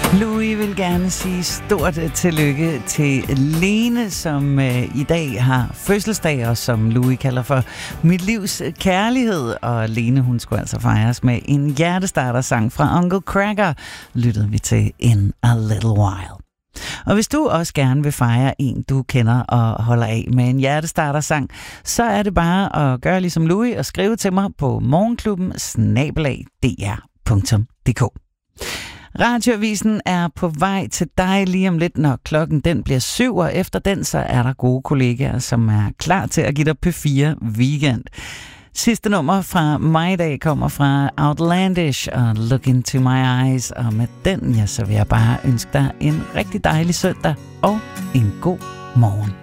Louis vil gerne sige stort tillykke til Lene, som i dag har fødselsdag, og som Louis kalder for mit livs kærlighed. Og Lene, hun skulle altså fejres med en hjertestarter-sang fra Uncle Kracker, lyttede vi til In a Little While. Og hvis du også gerne vil fejre en, du kender og holder af med en hjertestarter-sang, så er det bare at gøre ligesom Louis og skrive til mig på morgenklubben@dr.dk. Radioavisen er på vej til dig lige om lidt, når klokken den bliver 7, og efter den så er der gode kollegaer, som er klar til at give dig P4 Weekend. Sidste nummer fra mig i dag kommer fra Outlandish og Look Into My Eyes, og med den, ja, så vil jeg bare ønske dig en rigtig dejlig søndag og en god morgen.